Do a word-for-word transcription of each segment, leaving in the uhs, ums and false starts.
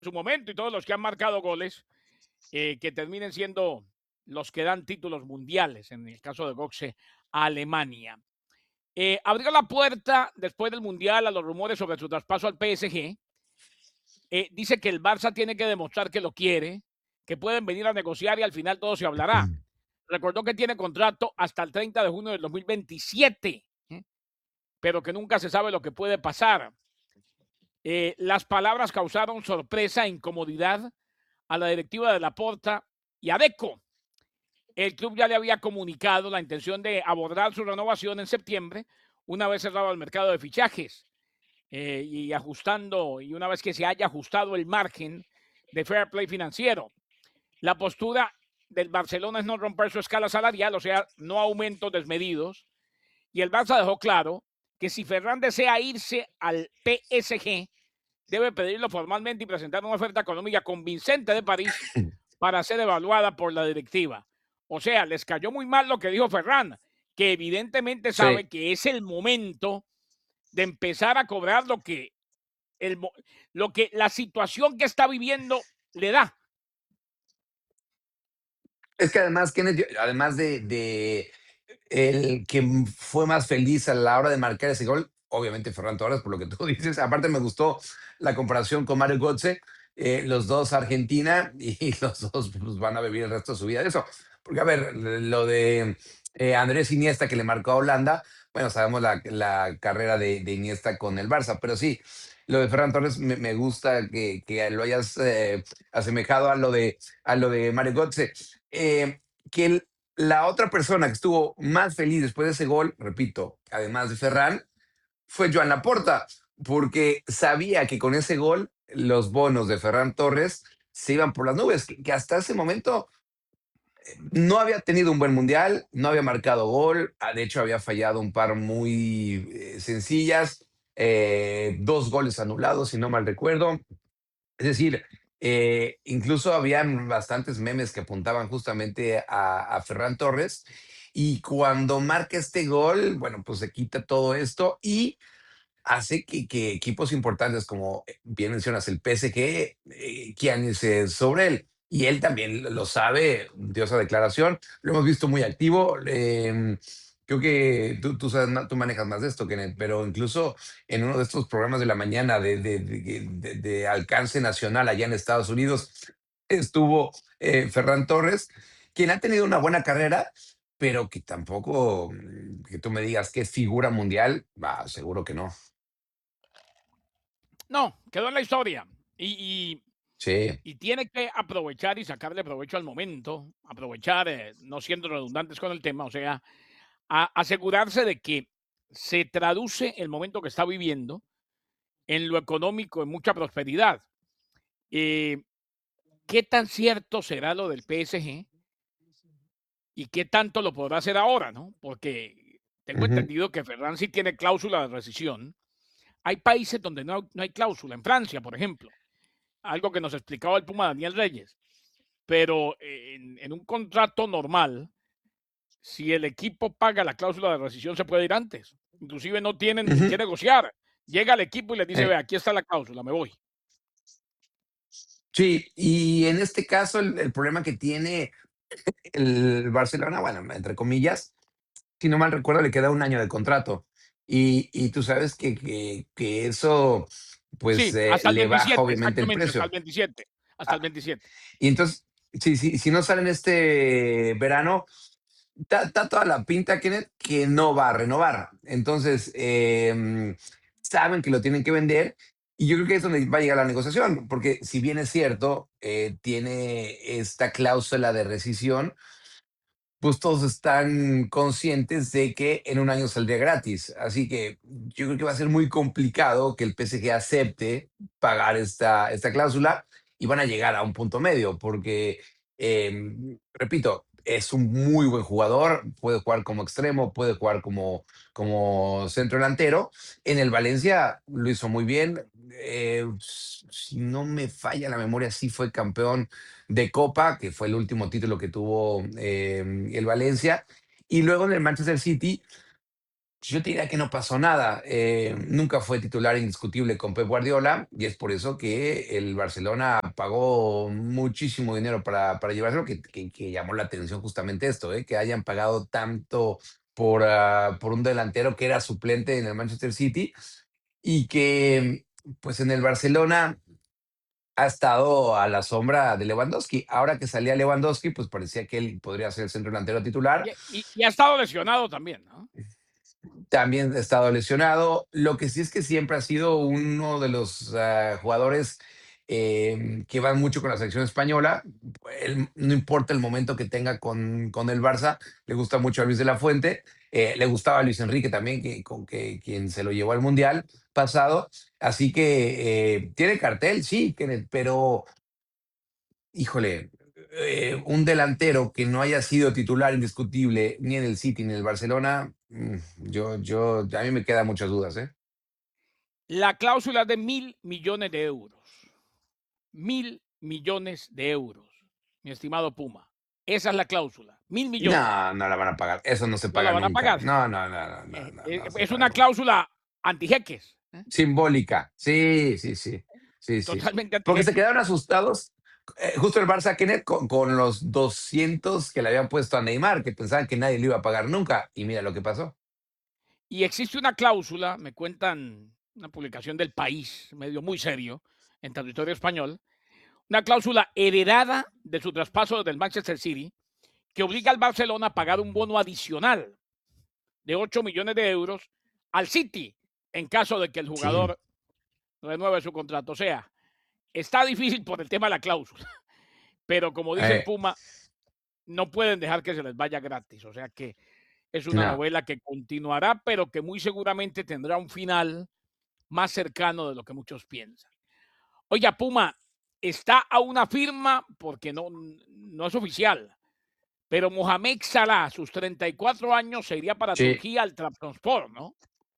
su momento y todos los que han marcado goles, eh, que terminen siendo los que dan títulos mundiales, en el caso de Götze, a Alemania. Eh, abrió la puerta después del Mundial a los rumores sobre su traspaso al P S G. Eh, dice que el Barça tiene que demostrar que lo quiere, que pueden venir a negociar y al final todo se hablará. Recordó que tiene contrato hasta el treinta de junio del dos mil veintisiete, ¿eh? Pero que nunca se sabe lo que puede pasar. Eh, las palabras causaron sorpresa e incomodidad a la directiva de Laporta y a Deco. El club ya le había comunicado la intención de abordar su renovación en septiembre, una vez cerrado el mercado de fichajes eh, y ajustando, y una vez que se haya ajustado el margen de fair play financiero. La postura del Barcelona es no romper su escala salarial, o sea, no aumentos desmedidos. Y el Barça dejó claro que si Ferran desea irse al P S G, debe pedirlo formalmente y presentar una oferta económica convincente de París para ser evaluada por la directiva. O sea, les cayó muy mal lo que dijo Ferran, que evidentemente Sí. sabe que es el momento de empezar a cobrar lo que, el, lo que la situación que está viviendo le da. Es que además, Kenneth, yo- además de, de el que fue más feliz a la hora de marcar ese gol, obviamente Ferran Torres, por lo que tú dices. Aparte me gustó la comparación con Mario Götze, eh, los dos Argentina y los dos pues, van a vivir el resto de su vida de eso. Porque, a ver, lo de eh, Andrés Iniesta que le marcó a Holanda, bueno, sabemos la, la carrera de, de Iniesta con el Barça, pero sí, lo de Ferran Torres me, me gusta que, que lo hayas eh, asemejado a lo de, a lo de Mario Götze. Eh, que el, la otra persona que estuvo más feliz después de ese gol, repito, además de Ferran, fue Joan Laporta, porque sabía que con ese gol los bonos de Ferran Torres se iban por las nubes, que, que hasta ese momento no había tenido un buen mundial, no había marcado gol, ah, de hecho había fallado un par muy eh, sencillas, eh, dos goles anulados, si no mal recuerdo. Es decir, eh, incluso habían bastantes memes que apuntaban justamente a, a Ferran Torres. Y cuando marca este gol, bueno, pues se quita todo esto y hace que, que equipos importantes como eh, bien mencionas el P S G, eh, quienes sobre él. Y él también lo sabe, dio esa declaración, lo hemos visto muy activo. eh, creo que tú, tú, sabes ma- tú manejas más de esto, Kenneth, pero incluso en uno de estos programas de la mañana de, de, de- de- de alcance nacional allá en Estados Unidos estuvo eh, Ferran Torres, quien ha tenido una buena carrera, pero que tampoco mm, que tú me digas que es figura mundial, va, seguro que no. No, quedó en la historia. Y, y, Sí. y tiene que aprovechar y sacarle provecho al momento, aprovechar, eh, no siendo redundantes con el tema, o sea, a asegurarse de que se traduce el momento que está viviendo en lo económico, en mucha prosperidad. Eh, ¿Qué tan cierto será lo del P S G y qué tanto lo podrá hacer ahora, no? Porque tengo Ujú. entendido que Ferran sí tiene cláusula de rescisión. Hay países donde no, no hay cláusula, en Francia, por ejemplo, algo que nos explicaba el Puma Daniel Reyes. Pero en, en un contrato normal, si el equipo paga la cláusula de rescisión, se puede ir antes. Inclusive no tienen ni Ujú. que negociar. Llega el equipo y les dice, Eh, ve, aquí está la cláusula, me voy. sí, y en este caso el, el problema que tiene el Barcelona, bueno, entre comillas, si no mal recuerdo, le queda un año de contrato. Y, y tú sabes que, que, que eso, pues, Sí, eh, hasta el le baja veintisiete, obviamente el exactamente, hasta el precio. veintisiete, hasta el Ah, veintisiete. y entonces, sí, sí, si no salen este verano, está está toda la pinta, Kenneth, que no va a renovar. Entonces, em, saben que lo tienen que vender y yo creo que es donde va a llegar la negociación, porque si bien es cierto, eh, tiene esta cláusula de rescisión, pues todos están conscientes de que en un año saldría gratis. Así que yo creo que va a ser muy complicado que el P S G acepte pagar esta, esta cláusula y van a llegar a un punto medio, porque, eh, repito, es un muy buen jugador, puede jugar como extremo, puede jugar como, como centro delantero. En el Valencia lo hizo muy bien. Eh, si no me falla la memoria, sí fue campeón de Copa, que fue el último título que tuvo eh, el Valencia, y luego en el Manchester City Yo te diría que no pasó nada. Eh, nunca fue titular indiscutible con Pep Guardiola y es por eso que el Barcelona pagó muchísimo dinero para, para llevárselo, que, que- que llamó la atención justamente esto, ¿eh? Que hayan pagado tanto por, ah, por un delantero que era suplente en el Manchester City y que pues en el Barcelona ha estado a la sombra de Lewandowski. Ahora que salía Lewandowski, pues parecía que él podría ser el centro delantero titular. Y, y- y ha estado lesionado también, ¿no? También ha estado lesionado. Lo que sí es que siempre ha sido uno de los ah, jugadores eh, que van mucho con la selección española. Él, no importa el momento que tenga con, con el Barça, le gusta mucho a Luis de la Fuente. Eh, le gustaba a Luis Enrique también, que, con que, quien se lo llevó al Mundial pasado. Así que eh, tiene cartel, sí, Kenneth, pero híjole, eh, un delantero que no haya sido titular indiscutible ni en el City ni en el Barcelona, mm, yo, yo, a mí me quedan muchas dudas, ¿eh? La cláusula de mil millones de euros. Mil millones de euros, mi estimado Puma. Esa es la cláusula. Mil millones. No, no la van a pagar. Eso no se No la paga van a nunca. pagar. No, no, no, no, no, Eh, no, eh, no se es paga una nunca. cláusula antijeques. ¿eh? Simbólica. Sí, sí, sí. Sí, sí. Totalmente Porque se antijeques. quedaron asustados, eh, justo el Barça, Kenneth, con, con los doscientos que le habían puesto a Neymar, que pensaban que nadie le iba a pagar nunca. Y mira lo que pasó. Y existe una cláusula, me cuentan una publicación del País, medio muy serio, en territorio español, una cláusula heredada de su traspaso del Manchester City, que obliga al Barcelona a pagar un bono adicional de ocho millones de euros al City en caso de que el Sí. jugador renueve su contrato. O sea, está difícil por el tema de la cláusula, pero como dice el Eh, Puma, no pueden dejar que se les vaya gratis. O sea que es una no. novela que continuará, pero que muy seguramente tendrá un final más cercano de lo que muchos piensan. Oiga, Puma, está a una firma, porque no, no es oficial, pero Mohamed Salah, a sus treinta y cuatro años, se iría para Sí. Turquía al Trabzonspor, ¿no?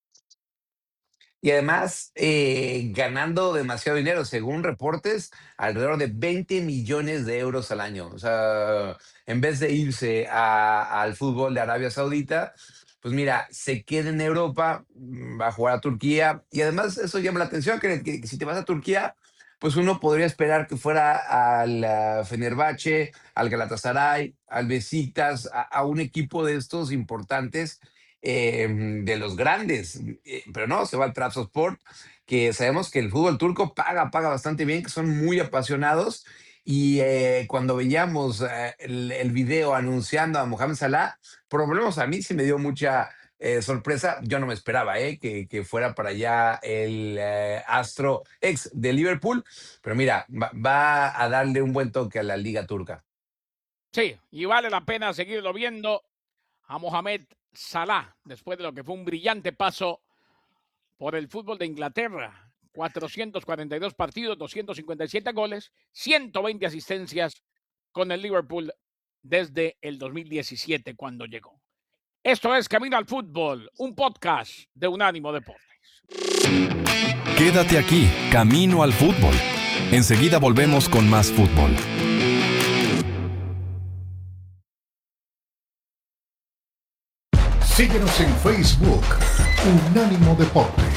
Y además, eh, ganando demasiado dinero, según reportes, alrededor de veinte millones de euros al año. O sea, en vez de irse a- al fútbol de Arabia Saudita, pues mira, se queda en Europa, mm, va a jugar a Turquía. Y además eso llama la atención, que, que si te vas a Turquía, pues uno podría esperar que fuera al ah, Fenerbahce, al Galatasaray, al Besiktas, a, a un equipo de estos importantes, eh, de los grandes, eh, pero no, se va al Trabzonspor, que sabemos que el fútbol turco paga, paga bastante bien, que son muy apasionados. Y eh, cuando veíamos eh, el, el video anunciando a Mohamed Salah, por lo menos a mí sí me dio mucha eh, sorpresa. Yo no me esperaba eh, que, que fuera para allá el eh, astro ex de Liverpool, pero mira, va, va a darle un buen toque a la liga turca. Sí, y vale la pena seguirlo viendo a Mohamed Salah, después de lo que fue un brillante paso por el fútbol de Inglaterra. cuatrocientos cuarenta y dos partidos, doscientos cincuenta y siete goles, ciento veinte asistencias con el Liverpool desde el dos mil diecisiete cuando llegó. Esto es Camino al Fútbol, un podcast de Unánimo Deportes. Quédate aquí, Camino al Fútbol. Enseguida volvemos con más fútbol. Síguenos en Facebook, Unánimo Deportes.